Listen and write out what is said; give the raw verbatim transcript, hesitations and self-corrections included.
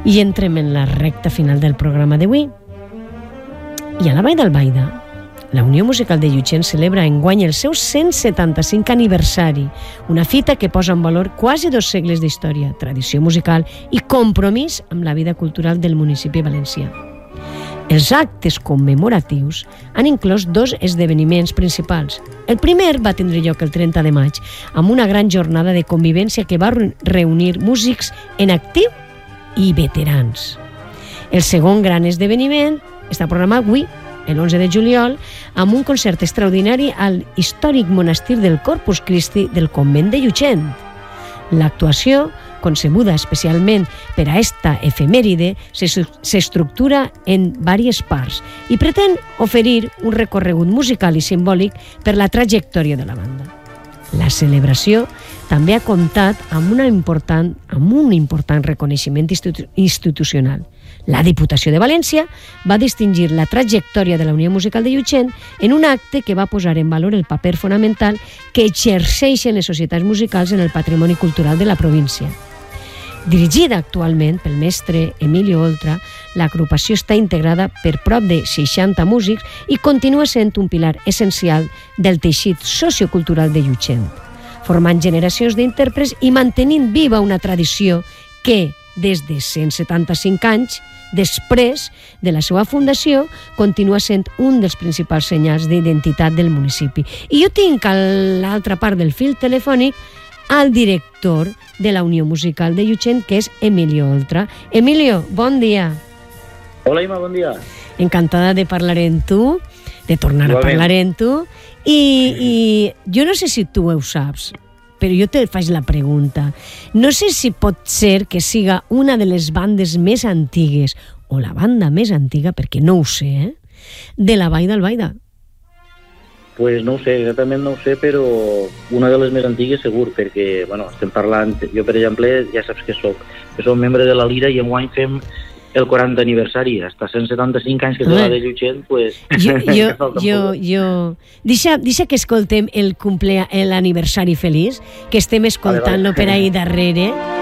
I entrem en la recta final del programa d'avui. I a la Vall d'Albaida, la Unió Musical de Llutxent celebra enguany el seu cent setanta-cinc aniversari, una fita que posa en valor quasi dos segles d'història, tradició musical i compromís amb la vida cultural del municipi valencià. Els actes commemoratius han inclòs dos esdeveniments principals. El primer va tindre lloc el trenta de maig, amb una gran jornada de convivència que va reunir músics en actiu i veterans. El segon gran esdeveniment està programat avui, l'onze de juliol, amb un concert extraordinari al històric monestir del Corpus Christi del convent de Llutxent. L'actuació, concebuda especialment per a esta efemèride, s'estructura en diverses parts i pretén oferir un recorregut musical i simbòlic per la trajectòria de la banda. La celebració també ha comptat amb, una important, amb un important reconeixement institu- institucional. La Diputació de València va distingir la trajectòria de la Unió Musical de Llutxent en un acte que va posar en valor el paper fonamental que exerceixen les societats musicals en el patrimoni cultural de la província. Dirigida actualment pel mestre Emilio Oltra, l'agrupació està integrada per prop de seixanta músics i continua sent un pilar essencial del teixit sociocultural de Llutxent, formant generacions d'intèrprets i mantenint viva una tradició que, des de cent setanta-cinc anys, després de la seva fundació, continua sent un dels principals senyals d'identitat del municipi. I jo tinc a l'altra part del fil telefònic al director de la Unió Musical de Llutxent, que és Emilio Oltra. Emilio, bon dia. Hola, Ima, bon dia. Encantada de parlar amb tu, de tornar Igualment. a parlar amb tu. I, I jo no sé si tu ho saps, però jo te faig la pregunta. No sé si pot ser que siga una de les bandes més antigues, o la banda més antiga, perquè no ho sé, eh? de la Vall d'Albaida. Pues no ho sé, exactament no ho sé, però una de les més antigues segur, perquè, bueno, estem parlant, jo per exemple, ja saps que soc, que soc membre de la Lira i enguany fem el quaranta aniversari, hasta cent setanta-cinc anys que té la de Llutxent, pues... Jo, jo, jo, jo... Deixa, deixa que escoltem el cumplea, l'aniversari feliç, que estem escoltant-lo per ahí darrere.